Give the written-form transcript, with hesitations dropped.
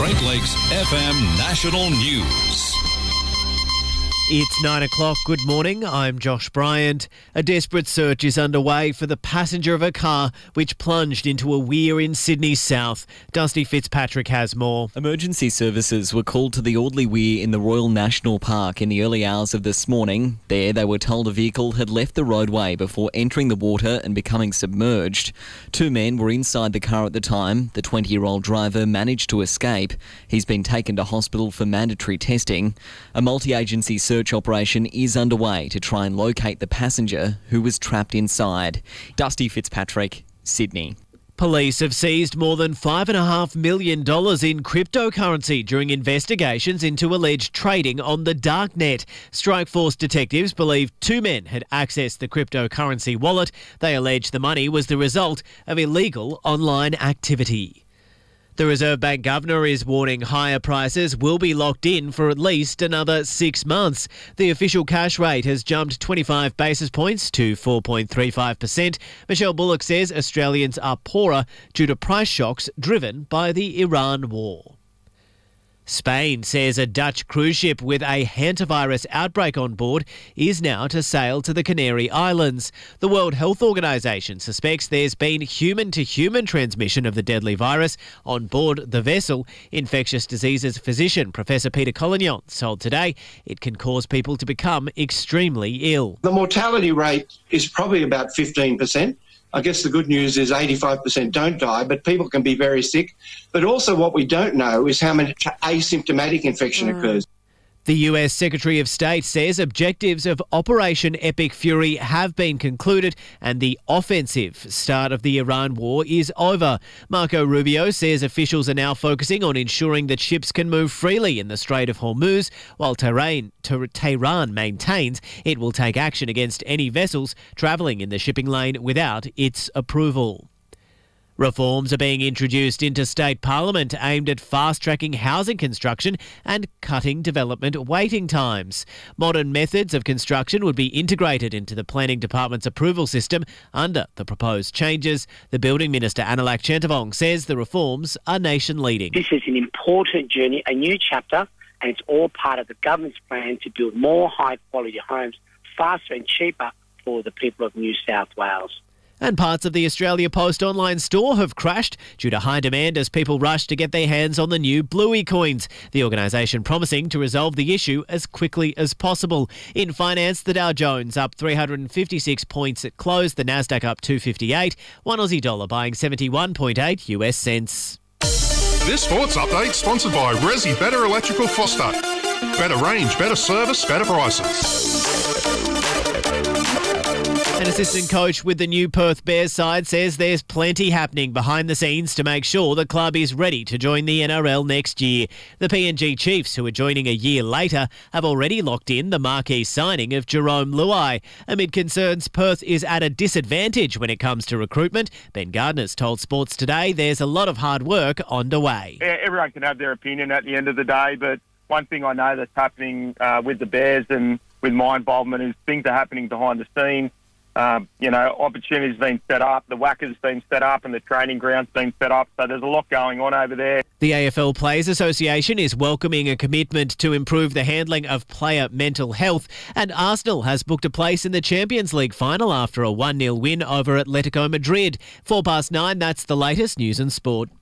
Great Lakes FM National News. It's 9 o'clock. Good morning. I'm Josh Bryant. A desperate search is underway for the passenger of a car which plunged into a weir in Sydney South. Dusty Fitzpatrick has more. Emergency services were called to the Audley Weir in the Royal National Park in the early hours of this morning. There, they were told a vehicle had left the roadway before entering the water and becoming submerged. 2 men were inside the car at the time. The 20-year-old driver managed to escape. He's been taken to hospital for mandatory testing. A multi-agency search operation is underway to try and locate the passenger who was trapped inside. Dusty Fitzpatrick, Sydney. Police have seized more than $5.5 million in cryptocurrency during investigations into alleged trading on the darknet. Strikeforce detectives believe 2 men had accessed the cryptocurrency wallet. They allege the money was the result of illegal online activity. The Reserve Bank Governor is warning higher prices will be locked in for at least another 6 months. The official cash rate has jumped 25 basis points to 4.35%. Michelle Bullock says Australians are poorer due to price shocks driven by the Iran war. Spain says a Dutch cruise ship with a hantavirus outbreak on board is now to sail to the Canary Islands. The World Health Organization suspects there's been human-to-human transmission of the deadly virus on board the vessel. Infectious diseases physician Professor Peter Collignon told Today it can cause people to become extremely ill. The mortality rate is probably about 15%. I guess the good news is 85% don't die, but people can be very sick. But also what we don't know is how much asymptomatic infection occurs. The US Secretary of State says objectives of Operation Epic Fury have been concluded and the offensive start of the Iran war is over. Marco Rubio says officials are now focusing on ensuring that ships can move freely in the Strait of Hormuz, while Tehran maintains it will take action against any vessels travelling in the shipping lane without its approval. Reforms are being introduced into state parliament aimed at fast-tracking housing construction and cutting development waiting times. Modern methods of construction would be integrated into the planning department's approval system under the proposed changes. The building minister, Analak Chantavong, says the reforms are nation-leading. This is an important journey, a new chapter, and it's all part of the government's plan to build more high-quality homes faster and cheaper for the people of New South Wales. And parts of the Australia Post online store have crashed due to high demand as people rush to get their hands on the new Bluey coins. The organisation promising to resolve the issue as quickly as possible. In finance, the Dow Jones up 356 points at close, the Nasdaq up 258, one Aussie dollar buying 71.8 US cents. This sports update sponsored by Resi Better Electrical Foster. Better range, better service, better prices. An assistant coach with the new Perth Bears side says there's plenty happening behind the scenes to make sure the club is ready to join the NRL next year. The PNG Chiefs, who are joining a year later, have already locked in the marquee signing of Jerome Luai. Amid concerns Perth is at a disadvantage when it comes to recruitment, Ben Gardner's told Sports Today there's a lot of hard work underway. Yeah, everyone can have their opinion at the end of the day, but one thing I know that's happening with the Bears and with my involvement is things are happening behind the scenes. Opportunities been set up, the Wacker's been set up and the training ground's been set up, so there's a lot going on over there. The AFL Players Association is welcoming a commitment to improve the handling of player mental health, and Arsenal has booked a place in the Champions League final after a 1-0 win over Atletico Madrid. 9:04, that's the latest news and sport.